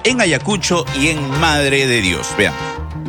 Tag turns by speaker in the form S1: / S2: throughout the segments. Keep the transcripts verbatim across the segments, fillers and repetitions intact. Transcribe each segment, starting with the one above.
S1: en Ayacucho y en Madre de Dios. Veamos.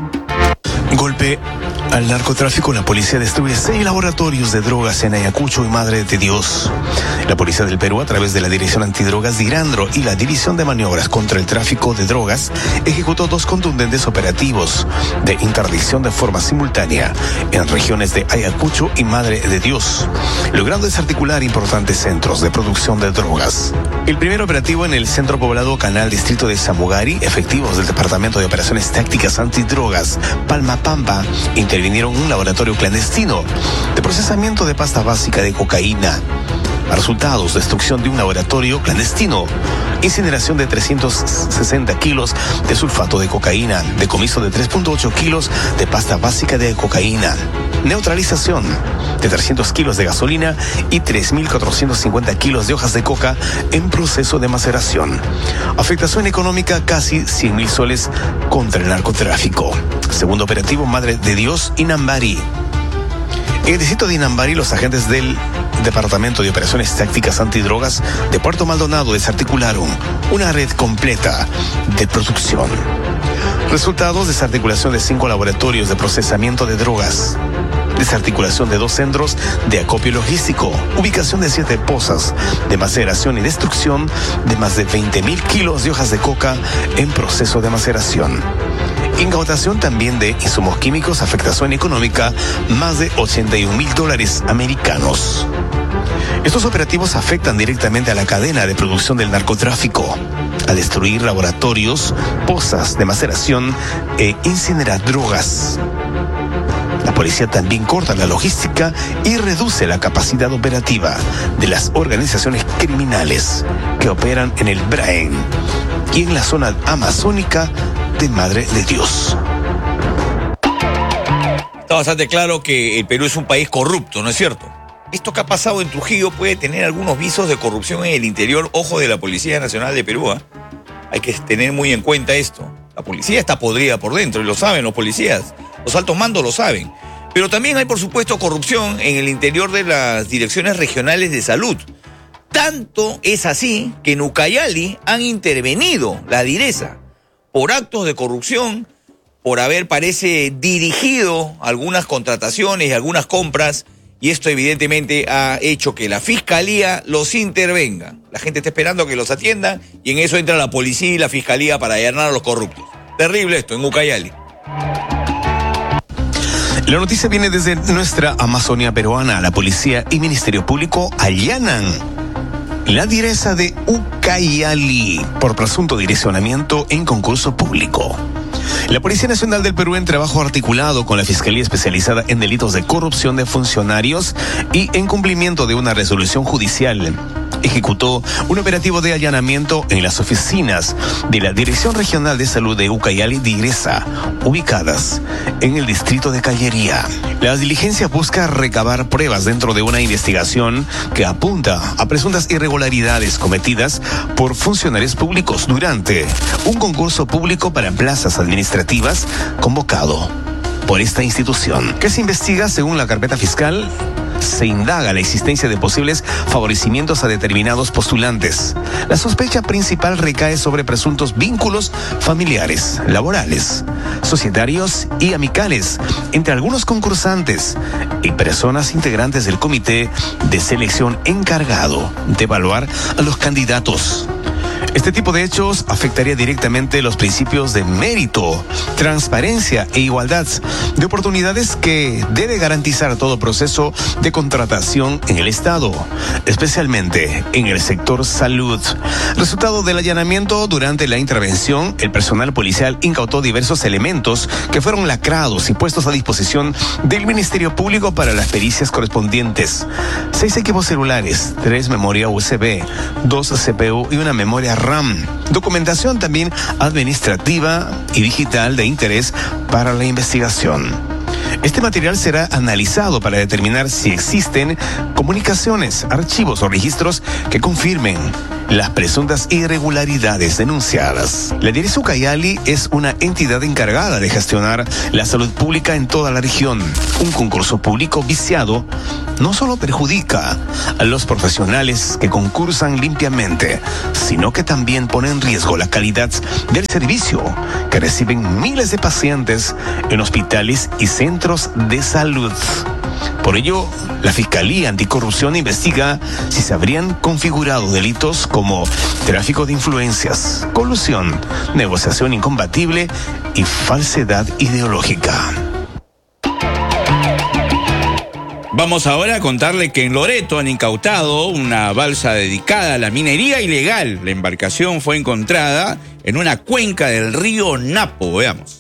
S2: Golpe al narcotráfico. La policía destruye seis laboratorios de drogas en Ayacucho y Madre de Dios. La policía del Perú, a través de la Dirección Antidrogas de Irandro y la División de Maniobras contra el Tráfico de Drogas, ejecutó dos contundentes operativos de interdicción de forma simultánea en regiones de Ayacucho y Madre de Dios, logrando desarticular importantes centros de producción de drogas. El primer operativo en el centro poblado Canal Distrito de Samugari, efectivos del Departamento de Operaciones Tácticas Antidrogas Palma Pampa intervinieron en un laboratorio clandestino de procesamiento de pasta básica de cocaína. Resultados: destrucción de un laboratorio clandestino, incineración de trescientos sesenta kilos de sulfato de cocaína, decomiso de tres punto ocho kilos de pasta básica de cocaína, neutralización de trescientos kilos de gasolina y tres mil cuatrocientos cincuenta kilos de hojas de coca en proceso de maceración. Afectación económica: casi cien mil soles contra el narcotráfico. Segundo operativo, Madre de Dios, Inambari. En el distrito de Inambari, los agentes del Departamento de Operaciones Tácticas Antidrogas de Puerto Maldonado desarticularon una red completa de producción. Resultados: desarticulación de cinco laboratorios de procesamiento de drogas, desarticulación de dos centros de acopio logístico, ubicación de siete pozas de maceración y destrucción de más de veinte mil kilos de hojas de coca en proceso de maceración. Incautación también de insumos químicos, afectación económica, más de ochenta y un mil dólares americanos. Estos operativos afectan directamente a la cadena de producción del narcotráfico, al destruir laboratorios, pozas de maceración e incinerar drogas. La policía también corta la logística y reduce la capacidad operativa de las organizaciones criminales que operan en el Brain y en la zona amazónica de Madre de Dios.
S1: Está bastante claro que el Perú es un país corrupto, ¿no es cierto? Esto que ha pasado en Trujillo puede tener algunos visos de corrupción en el interior, ojo, de la Policía Nacional de Perú, ¿eh? Hay que tener muy en cuenta esto. La policía está podrida por dentro y lo saben los policías. Los altos mandos lo saben. Pero también hay, por supuesto, corrupción en el interior de las direcciones regionales de salud. Tanto es así que en Ucayali han intervenido la Direza por actos de corrupción, por haber, parece, dirigido algunas contrataciones y algunas compras, y esto evidentemente ha hecho que la Fiscalía los intervenga. La gente está esperando que los atiendan y en eso entra la policía y la Fiscalía para allanar a los corruptos. Terrible esto en Ucayali.
S2: La noticia viene desde nuestra Amazonia peruana. La policía y Ministerio Público allanan la Direza de Ucayali por presunto direccionamiento en concurso público. La Policía Nacional del Perú, en trabajo articulado con la Fiscalía Especializada en Delitos de Corrupción de Funcionarios y en cumplimiento de una resolución judicial, ejecutó un operativo de allanamiento en las oficinas de la Dirección Regional de Salud de Ucayali Direza, ubicadas en el distrito de Callería. La diligencia busca recabar pruebas dentro de una investigación que apunta a presuntas irregularidades cometidas por funcionarios públicos durante un concurso público para plazas administrativas convocado por esta institución. ¿Qué se investiga? Según la carpeta fiscal, se indaga la existencia de posibles favorecimientos a determinados postulantes. La sospecha principal recae sobre presuntos vínculos familiares, laborales, societarios y amicales entre algunos concursantes y personas integrantes del comité de selección encargado de evaluar a los candidatos. Este tipo de hechos afectaría directamente los principios de mérito, transparencia e igualdad de oportunidades que debe garantizar todo proceso de contratación en el Estado, especialmente en el sector salud. Resultado del allanamiento: durante la intervención, el personal policial incautó diversos elementos que fueron lacrados y puestos a disposición del Ministerio Público para las pericias correspondientes. Seis equipos celulares, tres memorias U S B, dos C P U y una memoria RAM. Documentación también administrativa y digital de interés para la investigación. Este material será analizado para determinar si existen comunicaciones, archivos o registros que confirmen las presuntas irregularidades denunciadas. La Dirección Ucayali es una entidad encargada de gestionar la salud pública en toda la región. Un concurso público viciado no solo perjudica a los profesionales que concursan limpiamente, sino que también pone en riesgo la calidad del servicio que reciben miles de pacientes en hospitales y centros de salud. Por ello, la Fiscalía Anticorrupción investiga si se habrían configurado delitos como tráfico de influencias, colusión, negociación incompatible y falsedad ideológica.
S3: Vamos ahora a contarle que en Loreto han incautado una balsa dedicada a la minería ilegal. La embarcación fue encontrada en una cuenca del río Napo. Veamos.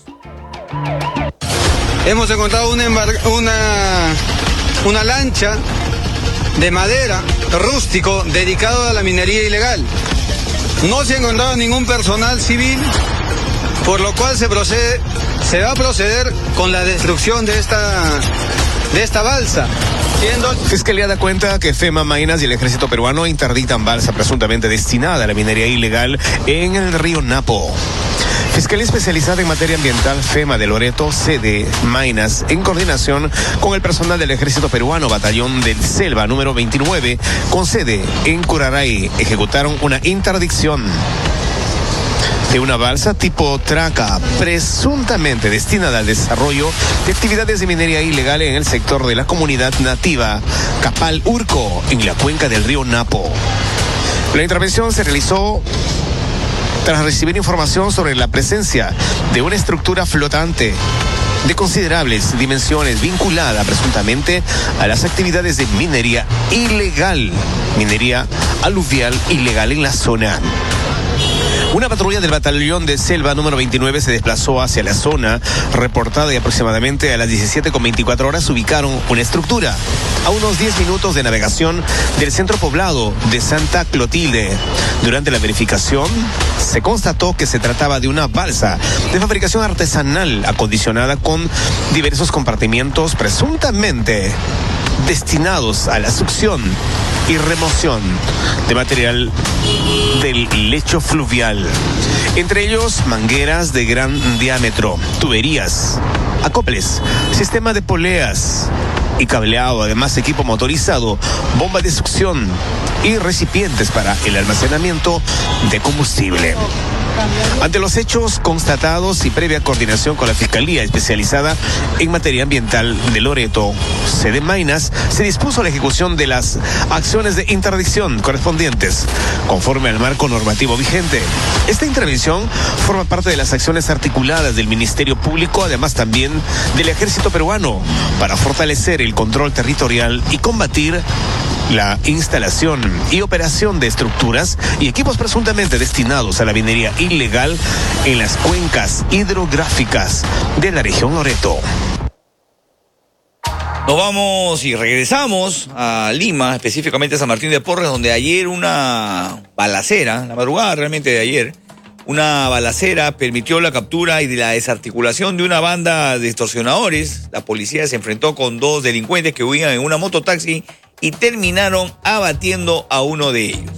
S4: Hemos encontrado una, embar- una, una lancha de madera rústico dedicado a la minería ilegal. No se ha encontrado ningún personal civil, por lo cual se procede, se va a proceder con la destrucción de esta, de esta balsa. Siendo...
S2: Fiscalía da cuenta que FEMA Maynas y el ejército peruano interditan balsa presuntamente destinada a la minería ilegal en el río Napo. Fiscalía Especializada en Materia Ambiental FEMA de Loreto, sede Maynas, en coordinación con el personal del Ejército Peruano, Batallón del Selva número veintinueve, con sede en Curaray, ejecutaron una interdicción de una balsa tipo traca, presuntamente destinada al desarrollo de actividades de minería ilegal en el sector de la comunidad nativa Capal Urco, en la cuenca del río Napo. La intervención se realizó tras recibir información sobre la presencia de una estructura flotante de considerables dimensiones vinculada presuntamente a las actividades de minería ilegal, minería aluvial ilegal en la zona. Una patrulla del batallón de Selva número veintinueve se desplazó hacia la zona reportada y aproximadamente a las diecisiete con veinticuatro horas ubicaron una estructura a unos diez minutos de navegación del centro poblado de Santa Clotilde. Durante la verificación se constató que se trataba de una balsa de fabricación artesanal acondicionada con diversos compartimientos presuntamente destinados a la succión y remoción de material del lecho fluvial. Entre ellos, mangueras de gran diámetro, tuberías, acoples, sistema de poleas y cableado, además equipo motorizado, bomba de succión y recipientes para el almacenamiento de combustible. Ante los hechos constatados y previa coordinación con la Fiscalía Especializada en Materia Ambiental de Loreto, sede Maynas, se dispuso la ejecución de las acciones de interdicción correspondientes, conforme al marco normativo vigente. Esta intervención forma parte de las acciones articuladas del Ministerio Público, además también del Ejército Peruano, para fortalecer el control territorial y combatir la instalación y operación de estructuras y equipos presuntamente destinados a la minería ilegal en las cuencas hidrográficas de la región Loreto.
S1: Nos vamos y regresamos a Lima, específicamente a San Martín de Porres, donde ayer una balacera, la madrugada realmente de ayer, una balacera permitió la captura y la desarticulación de una banda de extorsionadores. La policía se enfrentó con dos delincuentes que huían en una mototaxi y terminaron abatiendo a uno de ellos.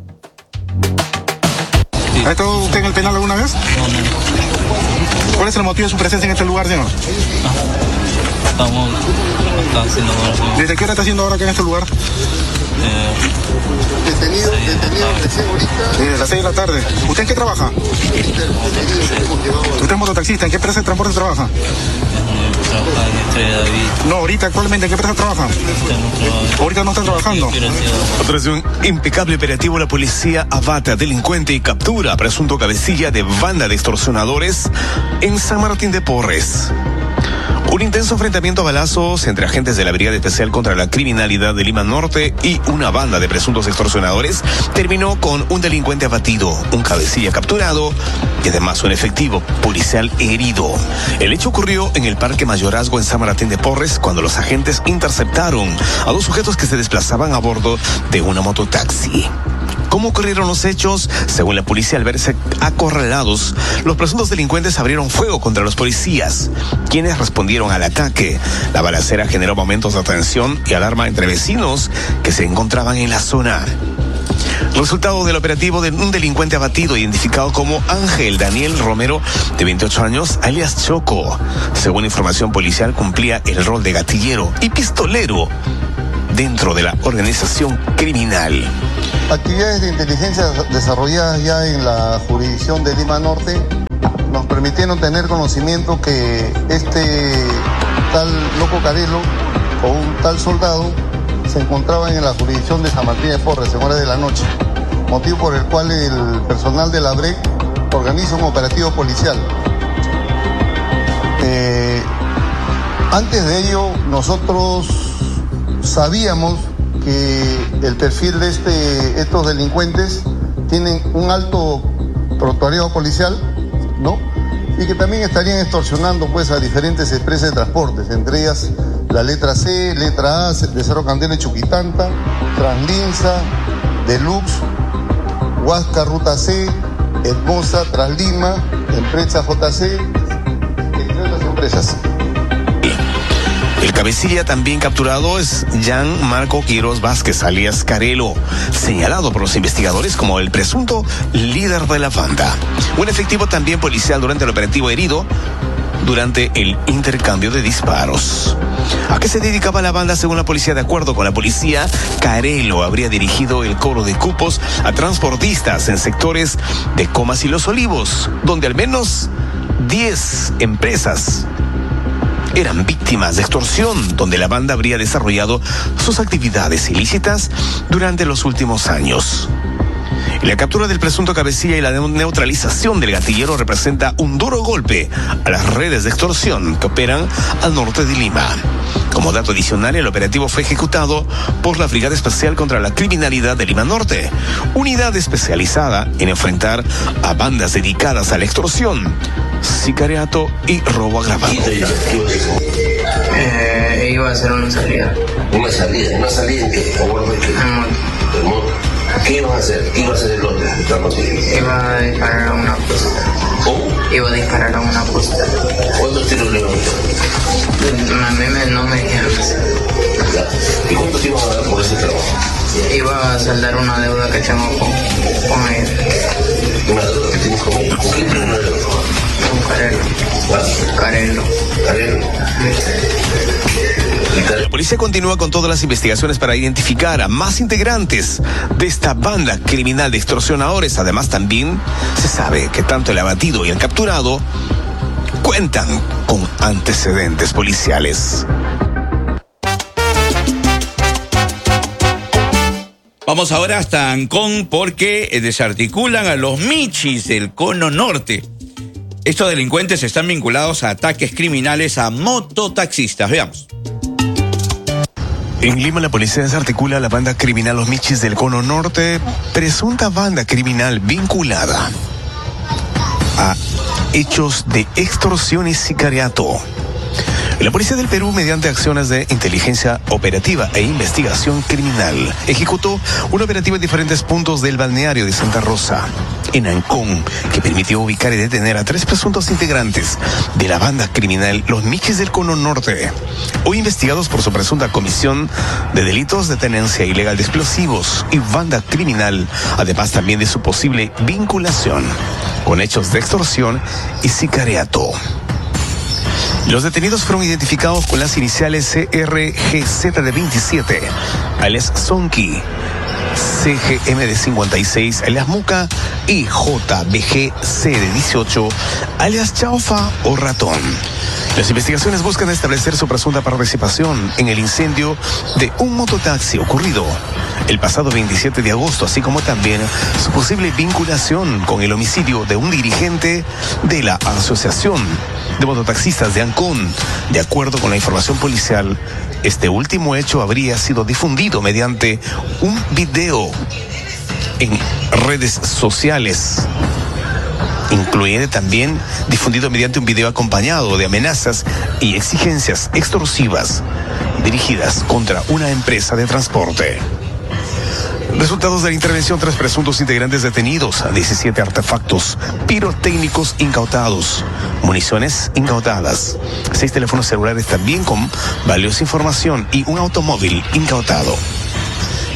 S5: Sí. ¿Ha estado usted en el penal alguna vez?
S6: No, no.
S5: ¿Cuál es el motivo de su presencia en este lugar, señor?
S6: Ah, estamos está haciendo ahora, señor.
S5: ¿Desde qué hora está haciendo ahora aquí en este lugar?
S6: Eh,
S7: Detenido,
S6: sí,
S7: detenido, recién ahorita.
S5: Desde las seis de la tarde. ¿Usted en qué trabaja? ¿Usted es mototaxista? ¿En qué empresa de transporte trabaja?
S6: trabaja en Estrella David.
S5: No, ahorita actualmente ¿en qué empresa trabaja?
S6: No
S5: Ahorita no está trabajando.
S2: Tras un impecable operativo, la policía abate a delincuente y captura a presunto cabecilla de banda de extorsionadores en San Martín de Porres. Un intenso enfrentamiento a balazos entre agentes de la Brigada Especial contra la Criminalidad de Lima Norte y una banda de presuntos extorsionadores terminó con un delincuente abatido, un cabecilla capturado y además un efectivo policial herido. El hecho ocurrió en el Parque Mayorazgo en San Martín de Porres cuando los agentes interceptaron a dos sujetos que se desplazaban a bordo de una mototaxi. ¿Cómo ocurrieron los hechos? Según la policía, al verse acorralados, los presuntos delincuentes abrieron fuego contra los policías, quienes respondieron al ataque. La balacera generó momentos de tensión y alarma entre vecinos que se encontraban en la zona. Resultado del operativo de un delincuente abatido identificado como Ángel Daniel Romero, de veintiocho años, alias Choco. Según información policial, cumplía el rol de gatillero y pistolero dentro de la organización criminal.
S7: Actividades de inteligencia desarrolladas ya en la jurisdicción de Lima Norte nos permitieron tener conocimiento que este tal Loco Carelo o un tal soldado se encontraban en la jurisdicción de San Martín de Porres en horas de la noche, motivo por el cual el personal de la B R E C organiza un operativo policial. Eh, antes de ello, nosotros sabíamos que el perfil de este, estos delincuentes tienen un alto prontuario policial, ¿no? Y que también estarían extorsionando pues a diferentes empresas de transportes, entre ellas la letra C, letra A, de Cerro Candela y Chuquitanta, Translinsa, Deluxe, Huasca Ruta C, Hermosa, Translima, Empresa J C, entre otras empresas.
S2: El cabecilla también capturado es Jan Marco Quiroz Vázquez, alias Carelo, señalado por los investigadores como el presunto líder de la banda. Un efectivo también policial durante el operativo herido durante el intercambio de disparos. ¿A qué se dedicaba la banda? Según la policía, de acuerdo con la policía, Carelo habría dirigido el cobro de cupos a transportistas en sectores de Comas y Los Olivos, donde al menos diez empresas eran víctimas de extorsión, donde la banda habría desarrollado sus actividades ilícitas durante los últimos años. La captura del presunto cabecilla y la neutralización del gatillero representa un duro golpe a las redes de extorsión que operan al norte de Lima. Como dato adicional, el operativo fue ejecutado por la Brigada Especial contra la Criminalidad de Lima Norte, unidad especializada en enfrentar a bandas dedicadas a la extorsión, sicariato y robo agravado.
S8: Eh, iba a hacer una salida.
S9: ¿Una salida? ¿Una salida en qué? ¿O bueno, en qué?
S8: En moto.
S9: ¿En moto? ¿Qué ibas a hacer? ¿Qué iba a hacer el otro?
S8: Iba a disparar a una posta.
S9: ¿Cómo?
S8: Iba a disparar a una posta.
S9: ¿Cuántos tiros le levantó?
S8: A mí me, no me dijeron.
S9: ¿Y cuánto te iban a dar por ese trabajo?
S8: Iba a saldar una deuda que tengo con, con ella.
S9: ¿Una deuda que tienes con ella? ¿Con quién tienes una deuda?
S8: Con Carelo.
S9: ¿Ah?
S8: Carelo.
S9: Carelo.
S2: La policía continúa con todas las investigaciones para identificar a más integrantes de esta banda criminal de extorsionadores. Además, también se sabe que tanto el abatido y el capturado cuentan con antecedentes policiales.
S3: Vamos ahora hasta Ancón porque desarticulan a los michis del Cono Norte. Estos delincuentes están vinculados a ataques criminales a mototaxistas. Veamos.
S2: En Lima, la policía desarticula a la banda criminal Los Michis del Cono Norte, presunta banda criminal vinculada a hechos de extorsión y sicariato. La Policía del Perú, mediante acciones de inteligencia operativa e investigación criminal, ejecutó un operativo en diferentes puntos del balneario de Santa Rosa, en Ancón, que permitió ubicar y detener a tres presuntos integrantes de la banda criminal Los Michis del Cono Norte, hoy investigados por su presunta comisión de delitos de tenencia ilegal de explosivos y banda criminal, además también de su posible vinculación con hechos de extorsión y sicariato. Los detenidos fueron identificados con las iniciales C R G Z de veintisiete, alias Zonky, C G M de cincuenta y seis, alias Muca, y J B G C de dieciocho, alias Chaufa o Ratón. Las investigaciones buscan establecer su presunta participación en el incendio de un mototaxi ocurrido el pasado veintisiete de agosto, así como también su posible vinculación con el homicidio de un dirigente de la Asociación de Mototaxistas de Ancón. De acuerdo con la información policial, este último hecho habría sido difundido mediante un video en redes sociales, incluyendo también difundido mediante un video acompañado de amenazas y exigencias extorsivas dirigidas contra una empresa de transporte. Resultados de la intervención: tres presuntos integrantes detenidos, diecisiete artefactos pirotécnicos incautados, municiones incautadas, seis teléfonos celulares también con valiosa información y un automóvil incautado.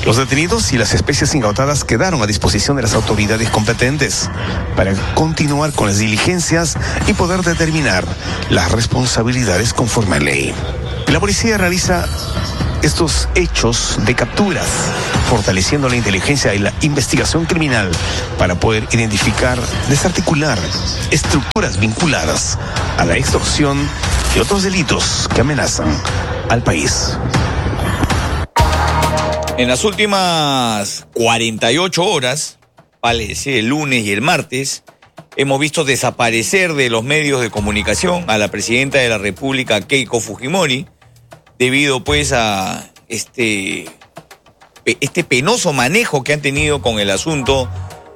S2: Los detenidos y las especies incautadas quedaron a disposición de las autoridades competentes para continuar con las diligencias y poder determinar las responsabilidades conforme a ley. La policía realiza estos hechos de capturas, fortaleciendo la inteligencia y la investigación criminal para poder identificar, desarticular estructuras vinculadas a la extorsión y otros delitos que amenazan al país.
S1: En las últimas cuarenta y ocho horas, vale decir el lunes y el martes, hemos visto desaparecer de los medios de comunicación a la presidenta de la República, Keiko Fujimori, debido pues a este, este penoso manejo que han tenido con el asunto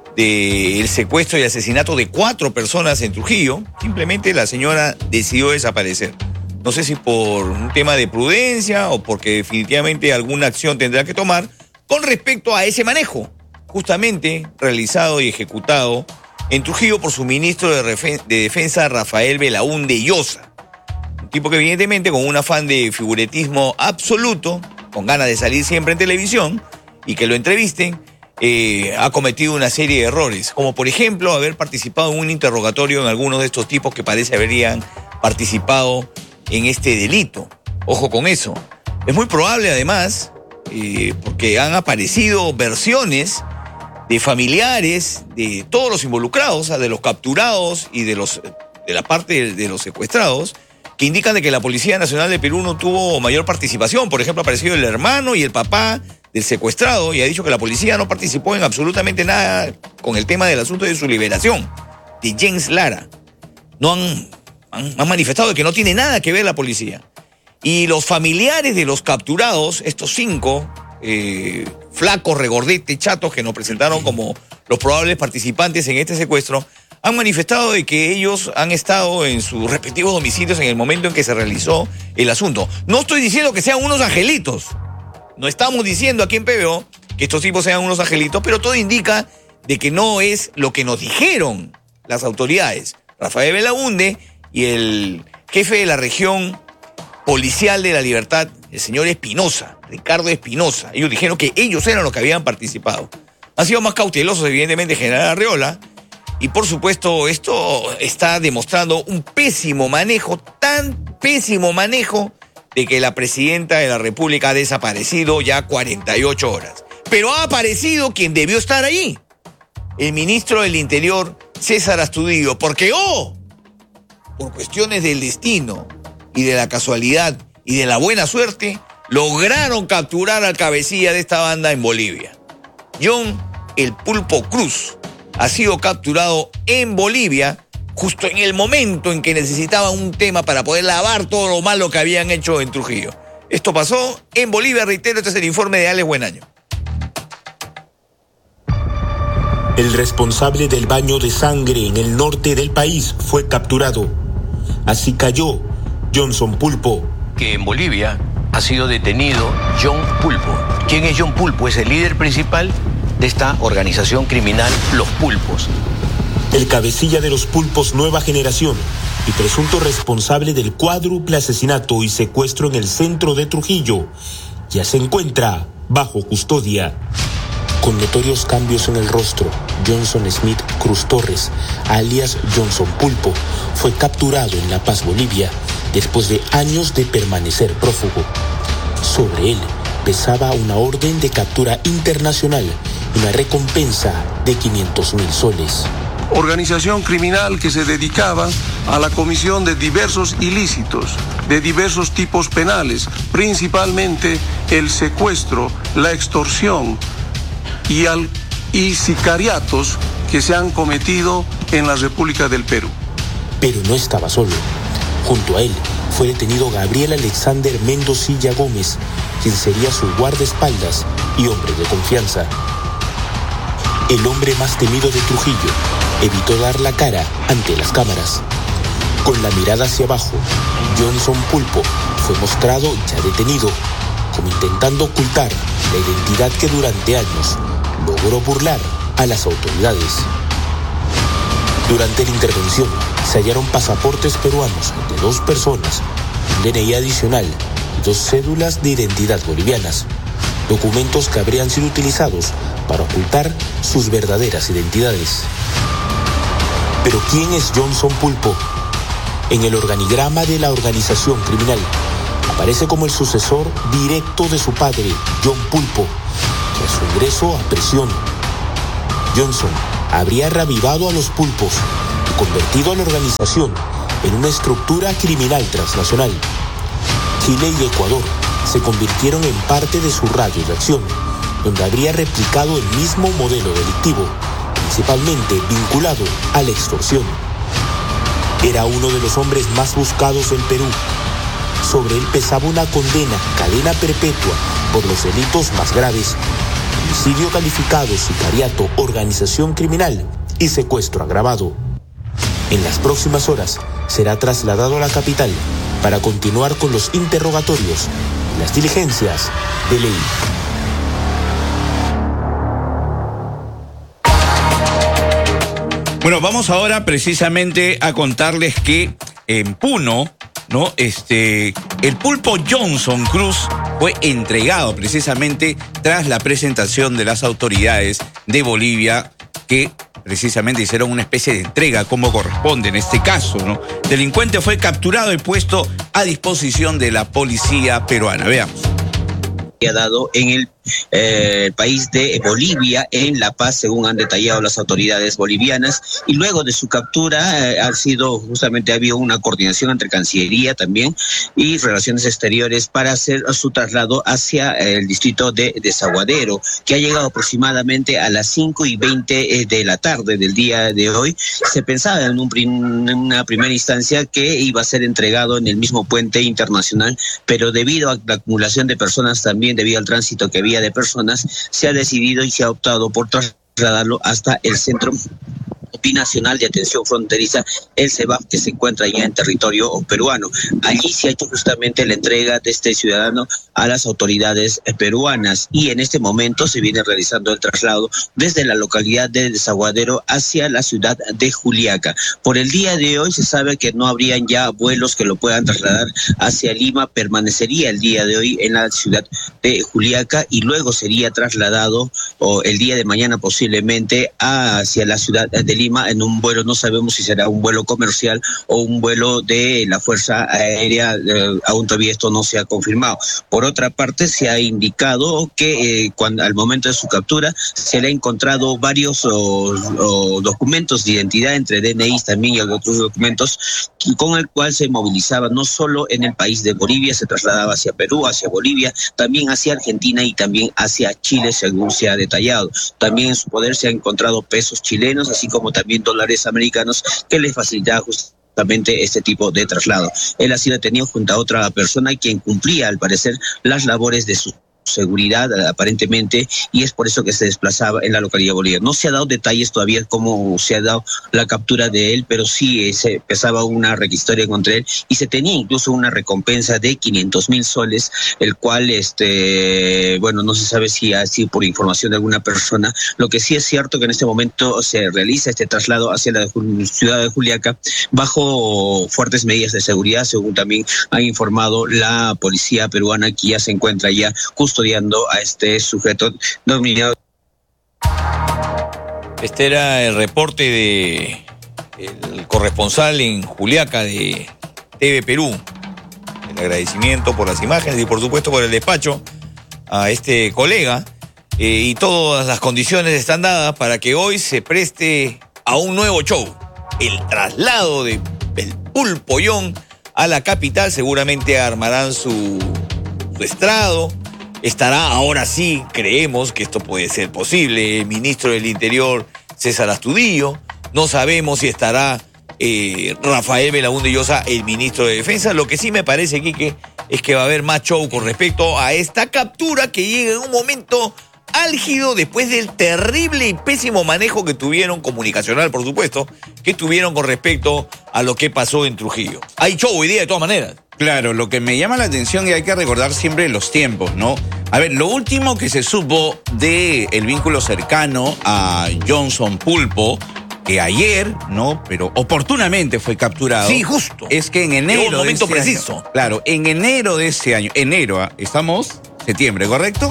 S1: del secuestro y asesinato de cuatro personas en Trujillo. Simplemente la señora decidió desaparecer. No sé si por un tema de prudencia o porque definitivamente alguna acción tendrá que tomar con respecto a ese manejo, justamente realizado y ejecutado en Trujillo por su ministro de, Refen- de Defensa, Rafael Belaúnde Llosa. Un tipo que evidentemente con un afán de figuretismo absoluto, con ganas de salir siempre en televisión y que lo entrevisten, eh, ha cometido una serie de errores, como por ejemplo haber participado en un interrogatorio en algunos de estos tipos que parece habrían participado en este delito. Ojo con eso. Es muy probable además, eh, porque han aparecido versiones de familiares de todos los involucrados, o sea, de los capturados y de, los, de la parte de, de los secuestrados, que indican de que la Policía Nacional de Perú no tuvo mayor participación. Por ejemplo, ha aparecido el hermano y el papá del secuestrado y ha dicho que la policía no participó en absolutamente nada con el tema del asunto de su liberación, de James Lara. No han, han, han manifestado que no tiene nada que ver la policía. Y los familiares de los capturados, estos cinco eh, flacos, regordetes, chatos que nos presentaron como los probables participantes en este secuestro, han manifestado de que ellos han estado en sus respectivos domicilios en el momento en que se realizó el asunto. No estoy diciendo que sean unos angelitos. No estamos diciendo aquí en P B O que estos tipos sean unos angelitos, pero todo indica de que no es lo que nos dijeron las autoridades. Rafael Belaúnde y el jefe de la región policial de la Libertad, el señor Espinosa, Ricardo Espinosa. Ellos dijeron que ellos eran los que habían participado. Han sido más cautelosos, evidentemente, General Arriola. Y por supuesto, esto está demostrando un pésimo manejo, tan pésimo manejo, de que la presidenta de la República ha desaparecido ya cuarenta y ocho horas. Pero ha aparecido quien debió estar allí, el ministro del Interior, César Astudillo, porque, oh, por cuestiones del destino y de la casualidad y de la buena suerte, lograron capturar al cabecilla de esta banda en Bolivia. John El Pulpo Cruz ha sido capturado en Bolivia justo en el momento en que necesitaban un tema para poder lavar todo lo malo que habían hecho en Trujillo. Esto pasó en Bolivia, reitero, este es el informe de Alex Buenaño.
S10: El responsable del baño de sangre en el norte del país fue capturado. Así cayó Johnson Pulpo.
S11: Que en Bolivia ha sido detenido John Pulpo. ¿Quién es John Pulpo? Es el líder principal de esta organización criminal, Los Pulpos.
S10: El cabecilla de los Pulpos Nueva Generación y presunto responsable del cuádruple asesinato y secuestro en el centro de Trujillo, ya se encuentra bajo custodia. Con notorios cambios en el rostro, Johnson Smith Cruz Torres, alias Johnson Pulpo, fue capturado en La Paz, Bolivia, después de años de permanecer prófugo. Sobre él pesaba una orden de captura internacional y una recompensa de quinientos mil soles.
S12: Organización criminal que se dedicaba a la comisión de diversos ilícitos, de diversos tipos penales, principalmente el secuestro, la extorsión y, al, y sicariatos que se han cometido en la República del Perú.
S10: Pero no estaba solo. Junto a él fue detenido Gabriel Alexander Mendocilla Gómez, quien sería su guardaespaldas y hombre de confianza. El hombre más temido de Trujillo evitó dar la cara ante las cámaras. Con la mirada hacia abajo, Johnson Pulpo fue mostrado ya detenido, como intentando ocultar la identidad que durante años logró burlar a las autoridades. Durante la intervención se hallaron pasaportes peruanos de dos personas, un D N I adicional y dos cédulas de identidad bolivianas. documentos que habrían sido utilizados para ocultar sus verdaderas identidades. Pero ¿quién es Johnson Pulpo? En el organigrama de la organización criminal aparece como el sucesor directo de su padre, John Pulpo, tras su ingreso a prisión. Johnson habría reavivado a los pulpos y convertido a la organización en una estructura criminal transnacional. Chile y Ecuador se convirtieron en parte de su radio de acción, donde habría replicado el mismo modelo delictivo, principalmente vinculado a la extorsión. Era uno de los hombres más buscados en Perú. Sobre él pesaba una condena, cadena perpetua, por los delitos más graves: homicidio calificado, sicariato, organización criminal y secuestro agravado. En las próximas horas será trasladado a la capital para continuar con los interrogatorios y las diligencias de ley.
S3: Bueno, vamos ahora precisamente a contarles que en Puno, ¿no? Este, el pulpo Johnson Cruz fue entregado precisamente tras la presentación de las autoridades de Bolivia, que precisamente hicieron una especie de entrega como corresponde en este caso, ¿no? El delincuente fue capturado y puesto a disposición de la policía peruana. Veamos.
S13: Ha dado en el eh, país de Bolivia, en La Paz, según han detallado las autoridades bolivianas, y luego de su captura eh, ha sido justamente, ha habido una coordinación entre Cancillería también y Relaciones Exteriores para hacer su traslado hacia el distrito de Desaguadero, que ha llegado aproximadamente a las cinco y veinte de la tarde del día de hoy. Se pensaba en, un prim, en una primera instancia que iba a ser entregado en el mismo puente internacional, pero debido a la acumulación de personas, también debido al tránsito que había de personas, se ha decidido y se ha optado por trasladarlo hasta el Centro Binacional de Atención Fronteriza, el CEBAF, que se encuentra ya en territorio peruano. Allí se ha hecho justamente la entrega de este ciudadano a las autoridades peruanas, y en este momento se viene realizando el traslado desde la localidad de Desaguadero hacia la ciudad de Juliaca. Por el día de hoy se sabe que no habrían ya vuelos que lo puedan trasladar hacia Lima, permanecería el día de hoy en la ciudad de Juliaca y luego sería trasladado o el día de mañana posiblemente hacia la ciudad de Lima en un vuelo, no sabemos si será un vuelo comercial o un vuelo de la Fuerza Aérea, eh, aún todavía esto no se ha confirmado. Por otra parte, se ha indicado que eh, cuando, al momento de su captura se le ha encontrado varios o, o documentos de identidad, entre D N Is también y otros documentos, con el cual se movilizaba no solo en el país de Bolivia, se trasladaba hacia Perú, hacia Bolivia, también hacia Argentina y también hacia Chile, según se ha detallado. También en su poder se han encontrado pesos chilenos, así como también dólares americanos, que les facilitaba justamente este tipo de traslado. Él ha sido detenido junto a otra persona quien cumplía, al parecer, las labores de su seguridad aparentemente, y es por eso que se desplazaba en la localidad boliviana. No se ha dado detalles todavía cómo se ha dado la captura de él, pero sí se pesaba una requisitoria contra él y se tenía incluso una recompensa de quinientos mil soles, el cual, este, bueno, no se sabe si ha sido por información de alguna persona. Lo que sí es cierto que en este momento se realiza este traslado hacia la ciudad de Juliaca bajo fuertes medidas de seguridad, según también ha informado la policía peruana, que ya se encuentra ya justo custodiando a este sujeto dominado.
S1: Este era el reporte de el corresponsal en Juliaca de T V Perú. El agradecimiento por las imágenes y por supuesto por el despacho a este colega, eh, y todas las condiciones están dadas para que hoy se preste a un nuevo show. El traslado de el Pulpollón a la capital. Seguramente armarán su, su estrado. Estará, ahora sí, creemos que esto puede ser posible, el ministro del Interior, César Astudillo. No sabemos si estará eh, Rafael Belaúnde Llosa, el ministro de Defensa. Lo que sí me parece, Quique, es que va a haber más show con respecto a esta captura que llega en un momento álgido después del terrible y pésimo manejo que tuvieron, comunicacional por supuesto, que tuvieron con respecto a lo que pasó en Trujillo. Hay show hoy día de todas maneras.
S3: Claro, lo que me llama la atención, y hay que recordar siempre los tiempos, ¿no? A ver, lo último que se supo de el vínculo cercano a Johnson Pulpo, que ayer, ¿no? Pero oportunamente fue capturado.
S1: Sí, justo.
S3: Es que en enero.
S1: En un momento
S3: de este
S1: preciso.
S3: Año, claro, en enero de ese año, enero, ¿eh? Estamos septiembre, ¿correcto?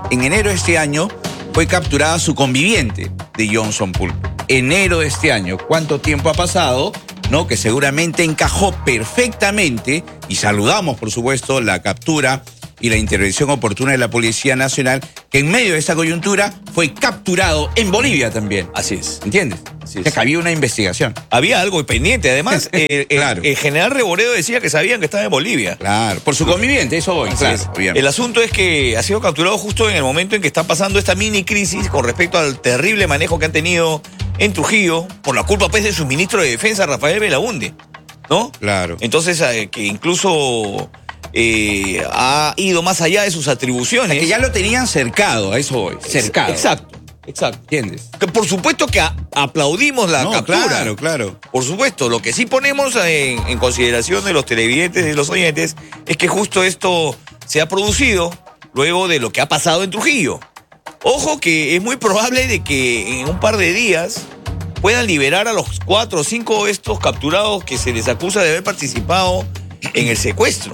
S3: en enero de este año fue capturada su conviviente de Johnson Pulpo. Enero de este año. ¿Cuánto tiempo ha pasado? ¿No? Que seguramente encajó perfectamente, y saludamos, por supuesto, la captura y la intervención oportuna de la Policía Nacional, que en medio de esta coyuntura fue capturado en Bolivia también.
S1: Así es.
S3: ¿Entiendes?
S1: Así es.
S3: O sea, que había una investigación.
S1: Había algo pendiente. Además, el,
S3: claro.
S1: el, el general Reboredo decía que sabían que estaba en Bolivia.
S3: Claro, por su conviviente, eso voy.
S1: Así
S3: Claro,
S1: es.
S3: bien.
S1: El asunto es que ha sido capturado justo en el momento en que está pasando esta mini crisis con respecto al terrible manejo que han tenido en Trujillo, por la culpa pues de su ministro de Defensa, Rafael Belaunde, ¿no?
S3: Claro.
S1: Entonces, eh, que incluso eh, ha ido más allá de sus atribuciones.
S3: O sea, que ya lo tenían cercado, a eso voy. Cercado.
S1: Exacto, exacto.
S3: ¿Entiendes?
S1: Que por supuesto que a, aplaudimos la
S3: No,
S1: captura.
S3: claro, claro.
S1: Por supuesto, lo que sí ponemos en, en consideración de los televidentes y de los oyentes es que justo esto se ha producido luego de lo que ha pasado en Trujillo. Ojo que es muy probable de que en un par de días puedan liberar a los cuatro o cinco de estos capturados que se les acusa de haber participado en el secuestro.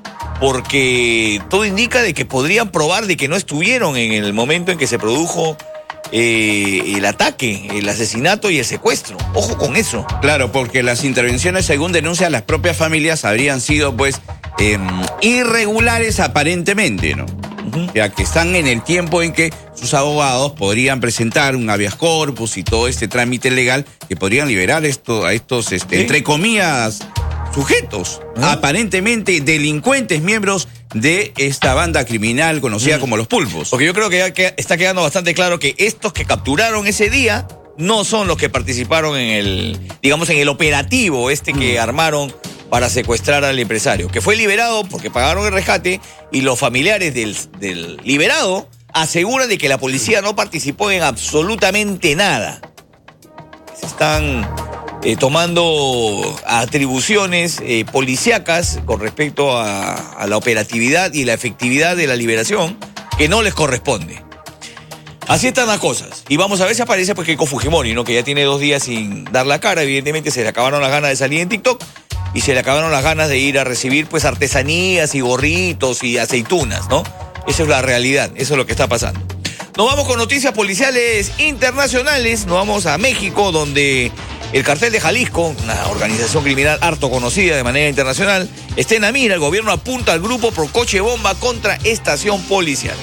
S1: Porque todo indica de que podrían probar de que no estuvieron en el momento en que se produjo eh, el ataque, el asesinato y el secuestro. Ojo con eso.
S3: Claro, porque las intervenciones, según denuncian las propias familias, habrían sido pues eh, irregulares aparentemente, ¿no? Uh-huh. Ya que están en el tiempo en que sus abogados podrían presentar un habeas corpus y todo este trámite legal que podrían liberar esto, a estos, este,
S1: ¿Sí?
S3: entre comillas, sujetos, uh-huh. aparentemente delincuentes, miembros de esta banda criminal conocida uh-huh. como los Pulpos.
S1: Porque yo creo que ya que está quedando bastante claro que estos que capturaron ese día no son los que participaron en el, digamos, en el operativo este que uh-huh. armaron para secuestrar al empresario, que fue liberado porque pagaron el rescate, y los familiares del, del liberado aseguran de que la policía no participó en absolutamente nada. Se están eh, tomando atribuciones eh, policíacas con respecto a, a la operatividad y la efectividad de la liberación que no les corresponde. Así están las cosas. Y vamos a ver si aparece pues Keiko Fujimori, ¿no? Que ya tiene dos días sin dar la cara. Evidentemente se le acabaron las ganas de salir en TikTok y se le acabaron las ganas de ir a recibir pues artesanías y gorritos y aceitunas, ¿no? Esa es la realidad, eso es lo que está pasando. Nos vamos con noticias policiales internacionales. Nos vamos a México, donde el Cartel de Jalisco, una organización criminal harto conocida de manera internacional, está en la mira. El gobierno apunta al grupo por coche bomba contra estación policial.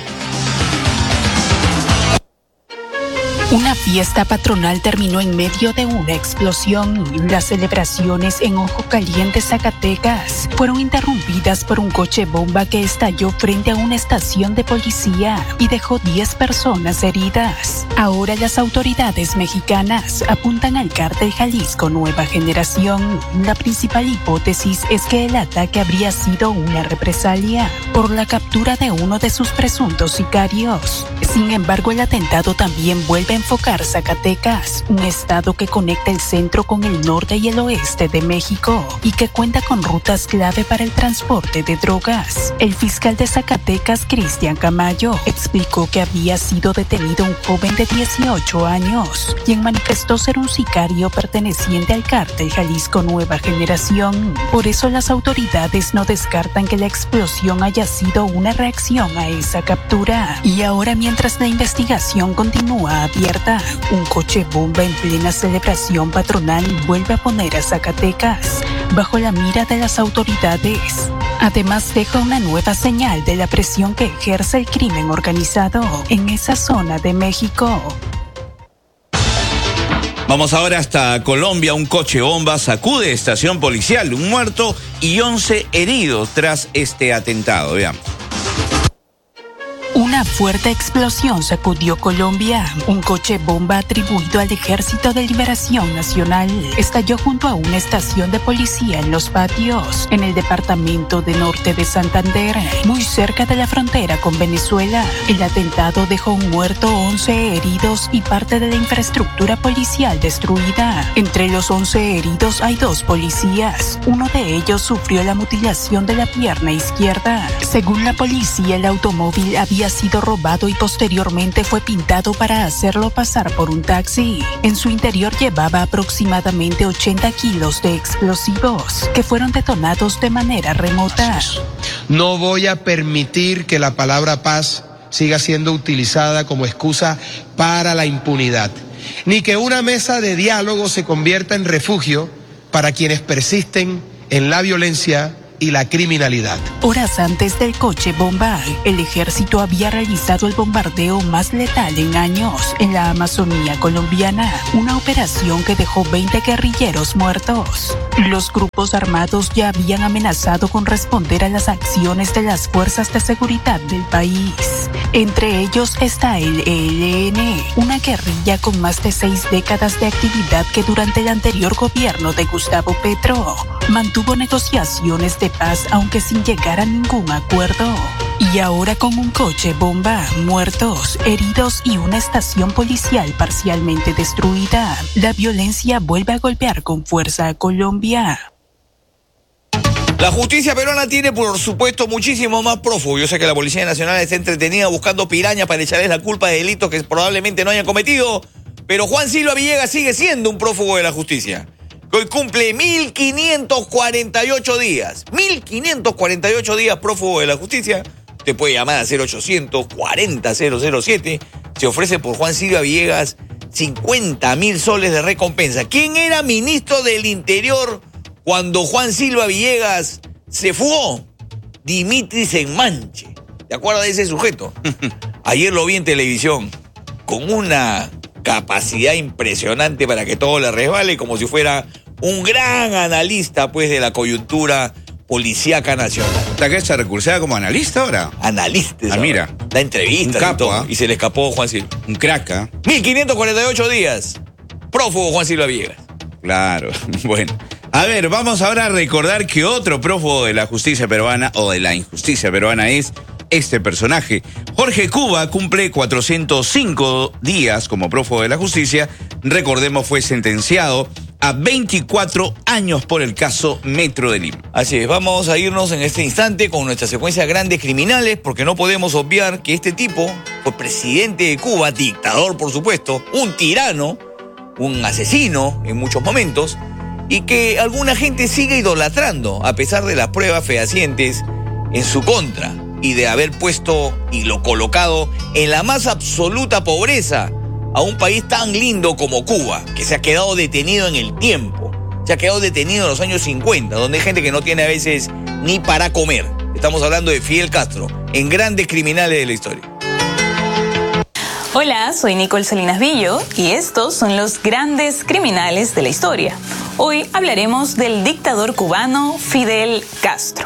S14: Una fiesta patronal terminó en medio de una explosión. Las celebraciones en Ojo Caliente, Zacatecas, fueron interrumpidas por un coche bomba que estalló frente a una estación de policía y dejó diez personas heridas. Ahora las autoridades mexicanas apuntan al Cártel Jalisco Nueva Generación. La principal hipótesis es que el ataque habría sido una represalia por la captura de uno de sus presuntos sicarios. Sin embargo, el atentado también vuelve a enfocar Zacatecas, un estado que conecta el centro con el norte y el oeste de México y que cuenta con rutas clave para el transporte de drogas. El fiscal de Zacatecas, Cristian Camayo, explicó que había sido detenido un joven de dieciocho años, quien manifestó ser un sicario perteneciente al Cártel Jalisco Nueva Generación. Por eso las autoridades no descartan que la explosión haya sido una reacción a esa captura. Y ahora, mientras la investigación continúa abierta, un coche bomba en plena celebración patronal vuelve a poner a Zacatecas bajo la mira de las autoridades. Además, deja una nueva señal de la presión que ejerce el crimen organizado en esa zona de México.
S3: Vamos ahora hasta Colombia. Un coche bomba sacude estación policial, un muerto y once heridos tras este atentado. Veamos.
S14: Una fuerte explosión sacudió Colombia. Un coche bomba atribuido al Ejército de Liberación Nacional estalló junto a una estación de policía en Los Patios, en el departamento de Norte de Santander, muy cerca de la frontera con Venezuela. El atentado dejó un muerto, once heridos y parte de la infraestructura policial destruida. Entre los once heridos hay dos policías. Uno de ellos sufrió la mutilación de la pierna izquierda. Según la policía, el automóvil había sido robado y posteriormente fue pintado para hacerlo pasar por un taxi. En su interior llevaba aproximadamente ochenta kilos de explosivos que fueron detonados de manera remota.
S15: No voy a permitir que la palabra paz siga siendo utilizada como excusa para la impunidad, ni que una mesa de diálogo se convierta en refugio para quienes persisten en la violencia y la criminalidad.
S14: Horas antes del coche bomba, el ejército había realizado el bombardeo más letal en años en la Amazonía colombiana, una operación que dejó veinte guerrilleros muertos. Los grupos armados ya habían amenazado con responder a las acciones de las fuerzas de seguridad del país. Entre ellos está el E L N, una guerrilla con más de seis décadas de actividad que durante el anterior gobierno de Gustavo Petro mantuvo negociaciones de paz aunque sin llegar a ningún acuerdo. Y ahora con un coche bomba, muertos, heridos y una estación policial parcialmente destruida, la violencia vuelve a golpear con fuerza a Colombia.
S1: La justicia peruana tiene, por supuesto, muchísimo más prófugos. Yo sé que la Policía Nacional está entretenida buscando pirañas para echarles la culpa de delitos que probablemente no hayan cometido, pero Juan Silva Villegas sigue siendo un prófugo de la justicia, que hoy cumple mil quinientos cuarenta y ocho días. mil quinientos cuarenta y ocho días prófugo de la justicia. Usted puede llamar a cero ochocientos cuarenta cero cero siete. Se ofrece por Juan Silva Villegas cincuenta mil soles de recompensa. ¿Quién era ministro del Interior cuando Juan Silva Villegas se fugó? Dimitris Enmanche. ¿Te acuerdas de ese sujeto? Ayer lo vi en televisión con una capacidad impresionante para que todo le resbale, como si fuera un gran analista, pues, de la coyuntura policíaca nacional.
S3: ¿Está que está recursada como analista ahora?
S1: Analista.
S3: Ah, mira.
S1: Da entrevistas
S3: Un capo,
S1: y todo.
S3: ¿eh?
S1: Y se le escapó Juan Silva.
S3: Un crack, ¿eh?
S1: mil quinientos cuarenta y ocho días. Prófugo Juan Silva Villegas.
S3: Claro, bueno. A ver, vamos ahora a recordar que otro prófugo de la justicia peruana, o de la injusticia peruana, es este personaje. Jorge Cuba cumple cuatrocientos cinco días como prófugo de la justicia. Recordemos, fue sentenciado a veinticuatro años por el caso Metro de Lima.
S1: Así es, vamos a irnos en este instante con nuestra secuencia de Grandes Criminales, porque no podemos obviar que este tipo fue presidente de Cuba, dictador por supuesto, un tirano, un asesino en muchos momentos, y que alguna gente sigue idolatrando a pesar de las pruebas fehacientes en su contra y de haber puesto y lo colocado en la más absoluta pobreza a un país tan lindo como Cuba, que se ha quedado detenido en el tiempo, se ha quedado detenido en los años cincuenta, donde hay gente que no tiene a veces ni para comer. Estamos hablando de Fidel Castro, en Grandes Criminales de la Historia.
S16: Hola, soy Nicole Salinas Villo y estos son los Grandes Criminales de la Historia. Hoy hablaremos del dictador cubano Fidel Castro.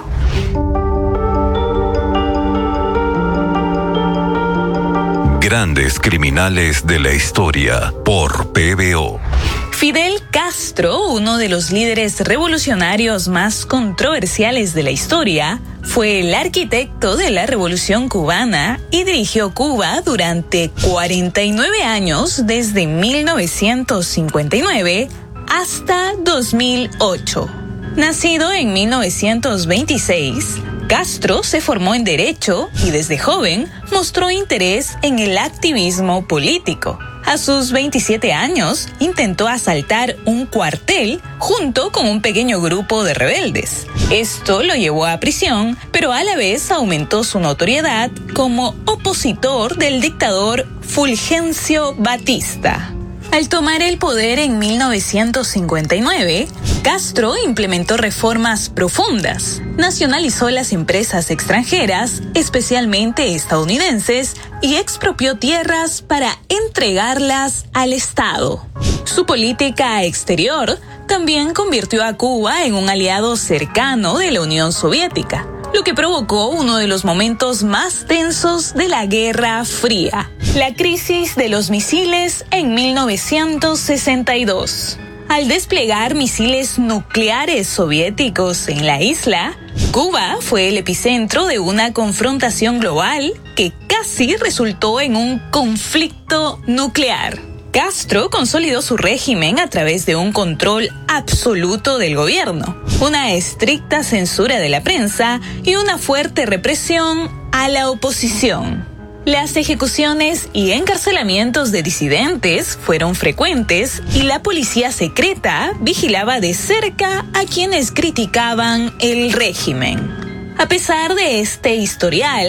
S17: Grandes Criminales de la Historia por P B O.
S16: Fidel Castro, uno de los líderes revolucionarios más controversiales de la historia, fue el arquitecto de la Revolución Cubana y dirigió Cuba durante cuarenta y nueve años, desde mil novecientos cincuenta y nueve hasta dos mil ocho. Nacido en mil novecientos veintiséis, Castro se formó en Derecho y desde joven mostró interés en el activismo político. A sus veintisiete años, intentó asaltar un cuartel junto con un pequeño grupo de rebeldes. Esto lo llevó a prisión, pero a la vez aumentó su notoriedad como opositor del dictador Fulgencio Batista. Al tomar el poder en mil novecientos cincuenta y nueve, Castro implementó reformas profundas, nacionalizó las empresas extranjeras, especialmente estadounidenses, y expropió tierras para entregarlas al Estado. Su política exterior también convirtió a Cuba en un aliado cercano de la Unión Soviética, lo que provocó uno de los momentos más tensos de la Guerra Fría, la crisis de los misiles en mil novecientos sesenta y dos. Al desplegar misiles nucleares soviéticos en la isla, Cuba fue el epicentro de una confrontación global que casi resultó en un conflicto nuclear. Castro consolidó su régimen a través de un control absoluto del gobierno, una estricta censura de la prensa y una fuerte represión a la oposición. Las ejecuciones y encarcelamientos de disidentes fueron frecuentes y la policía secreta vigilaba de cerca a quienes criticaban el régimen. A pesar de este historial,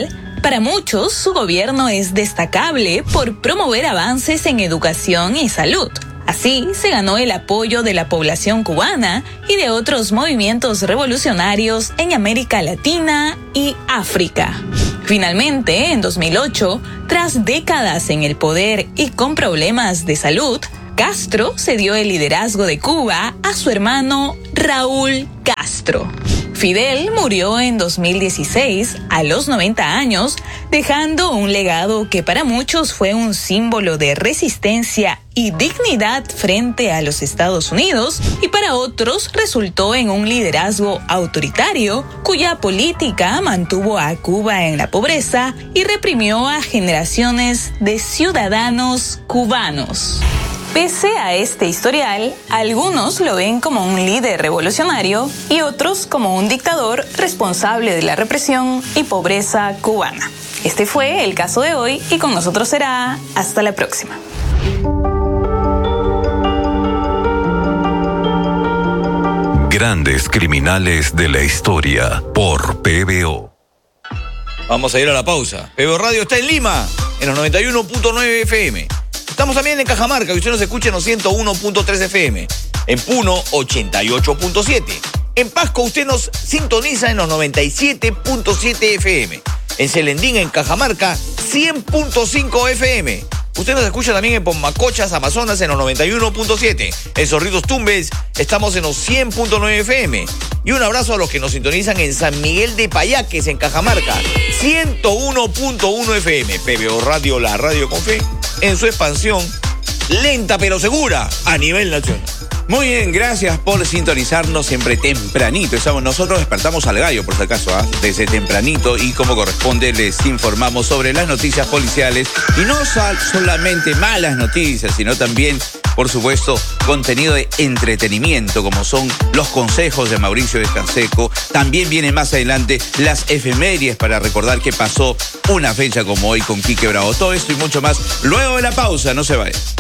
S16: Para muchos, su gobierno es destacable por promover avances en educación y salud. Así, se ganó el apoyo de la población cubana y de otros movimientos revolucionarios en América Latina y África. Finalmente, en dos mil ocho, tras décadas en el poder y con problemas de salud, Castro cedió el liderazgo de Cuba a su hermano Raúl Castro. Fidel murió en dos mil dieciséis a los noventa años, dejando un legado que para muchos fue un símbolo de resistencia y dignidad frente a los Estados Unidos, y para otros resultó en un liderazgo autoritario cuya política mantuvo a Cuba en la pobreza y reprimió a generaciones de ciudadanos cubanos. Pese a este historial, algunos lo ven como un líder revolucionario y otros como un dictador responsable de la represión y pobreza cubana. Este fue el caso de hoy y con nosotros será hasta la próxima.
S17: Grandes criminales de la historia por P B O.
S1: Vamos a ir a la pausa. P B O Radio está en Lima, en los noventa y uno punto nueve F M. Estamos también en Cajamarca, que usted nos escucha en los ciento uno punto tres F M. En Puno, ochenta y ocho punto siete. En Pasco, usted nos sintoniza en los noventa y siete punto siete F M. En Celendín, en Cajamarca, cien punto cinco F M. Usted nos escucha también en Pomacochas, Amazonas, en los noventa y uno punto siete. En Zorritos Tumbes, estamos en los cien punto nueve F M. Y un abrazo a los que nos sintonizan en San Miguel de Payaques, en Cajamarca, ciento uno punto uno F M. P B O Radio, la radio con fe, en su expansión, lenta pero segura, a nivel nacional.
S3: Muy bien, gracias por sintonizarnos siempre tempranito. Estamos, nosotros despertamos al gallo, por si acaso, ¿eh? desde tempranito, y como corresponde les informamos sobre las noticias policiales, y no solamente malas noticias, sino también, por supuesto, contenido de entretenimiento, como son los consejos de Mauricio Descanseco. También vienen más adelante las efemérides para recordar que pasó una fecha como hoy con Quique Bravo. Todo esto y mucho más luego de la pausa, no se vayan.